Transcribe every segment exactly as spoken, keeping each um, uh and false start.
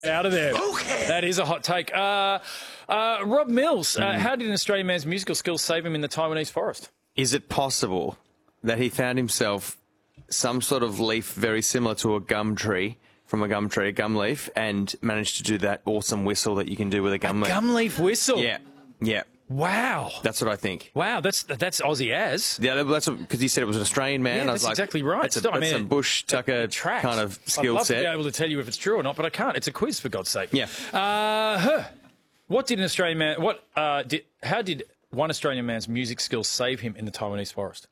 Out of there. Okay. That is a hot take. Uh, uh, Rob Mills, uh, mm. how did an Australian man's musical skills save him in the Taiwanese forest? Is it possible that he found himself some sort of leaf very similar to a gum tree, from a gum tree, a gum leaf, and managed to do that awesome whistle that you can do with a gum a leaf? Gum leaf whistle? Yeah. Yeah. Wow. That's what I think. Wow, that's that's Aussie as. Yeah, that's because he said it was an Australian man. Yeah, I was that's like, exactly right. That's a, that's I mean, a bush tucker kind of skill I'd love set. to be able to tell you if it's true or not, but I can't. It's a quiz, for God's sake. Yeah. Uh, huh. What did an Australian man? What uh, did? How did one Australian man's music skills save him in the Taiwanese forest?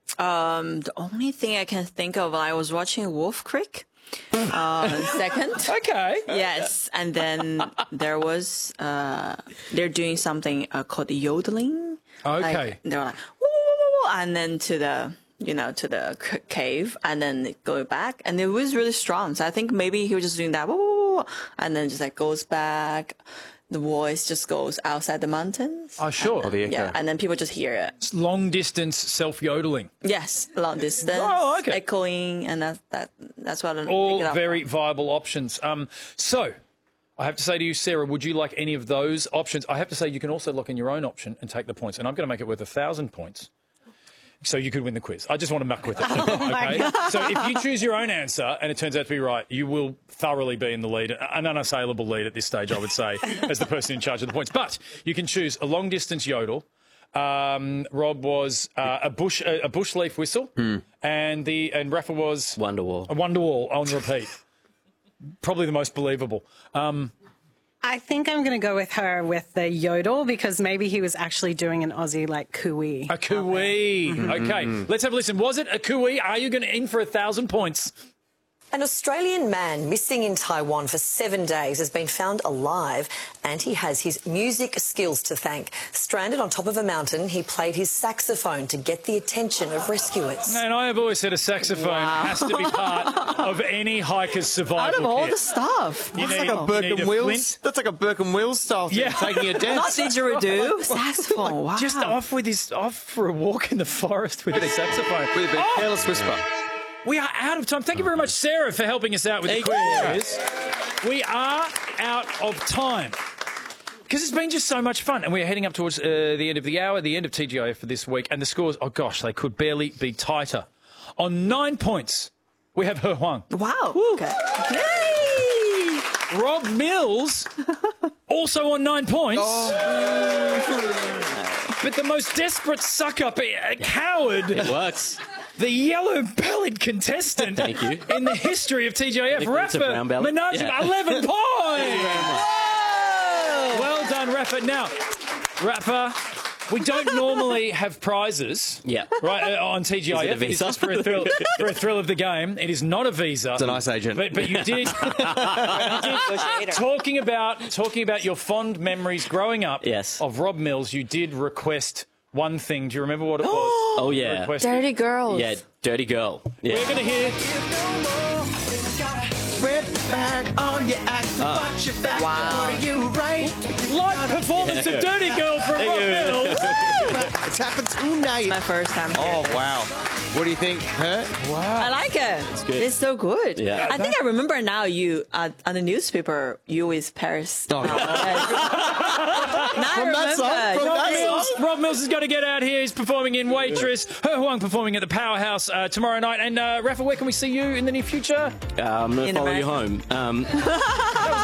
Um, the only thing I can think of, I was watching Wolf Creek. uh, second. Okay. Yes, and then there was uh, they're doing something uh, called yodeling. Okay. Like, they're like woo, woo, woo, and then to the you know to the c cave, and then go back, and it was really strong. So I think maybe he was just doing that, woo, woo, woo, and then just like goes back. The voice just goes outside the mountains. Oh, sure. And, the echo. Yeah, and then people just hear it. It's long distance self yodeling. Yes, long distance. Oh, okay. Echoing, and that that that's what I'm all very viable options. Um, so I have to say to you, Sarah, would you like any of those options? I have to say you can also lock in your own option and take the points, and I'm going to make it worth a thousand points. So you could win the quiz. I just want to muck with it. Oh okay? So if you choose your own answer and it turns out to be right, you will thoroughly be in the lead, an unassailable lead at this stage, I would say, as the person in charge of the points. But you can choose a long-distance yodel. Um, Rob was uh, a bush a, a bush leaf whistle, mm. and the and Rafa was Wonderwall. A Wonderwall on repeat. Probably the most believable. Um, I think I'm going to go with her with the yodel because maybe he was actually doing an Aussie like cooey. A cooey. Mm-hmm. Okay, let's have a listen. Was it a cooey? Are you going to in for a thousand points? An Australian man missing in Taiwan for seven days has been found alive, and he has his music skills to thank. Stranded on top of a mountain, he played his saxophone to get the attention of rescuers. And I have always said a saxophone wow. has to be part of any hiker's survival Out of all kit. the stuff. You That's need, like a Burke and Wills. Flint. That's like a Burke and Wills style thing, yeah. taking a dance. Not didgeridoo, saxophone. Wow. Just off with his off for a walk in the forest with a saxophone. With a bit oh. careless whisper. We are out of time. Thank you very much, Sarah, for helping us out with Thank the quiz. We are out of time. Because it's been just so much fun. And we're heading up towards uh, the end of the hour, the end of T G I F for this week. And the scores, oh gosh, they could barely be tighter. On nine points, we have He Huang. Wow. Woo. Okay. Yay! Rob Mills, also on nine points. Oh. But the most desperate suck-up, a coward. It works. The yellow-bellied contestant Thank you. in the history of T G I F, Rafa Menage, yeah. eleven points. Thank you very much. Well done, Rafa. Now, Rafa, we don't normally have prizes Yeah. right, uh, on T G I F. Is it a visa? It's just for a, thrill, for a thrill of the game. It is not a visa. It's a nice agent. But, but you did, you did talking about talking about your fond memories growing up Yes. of Rob Mills, you did request one thing. Do you remember what it was? Oh, yeah. Requested? Dirty girls. Yeah, Dirty Girl. Yeah. We're going to hear... Wow. live performance of Dirty Girl from Rob Mills. It's happened tonight. My first time. Oh, wow. What do you think, Hurt? I like it. It's good. It's so good. Yeah. I think I remember now you, uh, on the newspaper, you with Paris. Oh, now I From that remember. song? From Rob that Mills, song? Rob Mills is going to get out here. He's performing in Waitress. He Huang performing at the Powerhouse uh, tomorrow night. And uh, Rafa, where can we see you in the near future? Uh, I'm going to In follow you America. home. Um,